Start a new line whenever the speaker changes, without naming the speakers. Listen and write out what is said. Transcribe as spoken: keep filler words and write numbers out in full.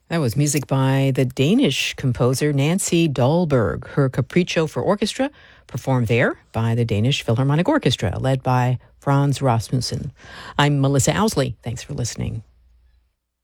That was music by the Danish composer Nancy Dahlberg. Her Capriccio for Orchestra, performed there by the Danish Philharmonic Orchestra, led by Frans Rasmussen. I'm Melissa Ousley. Thanks for listening.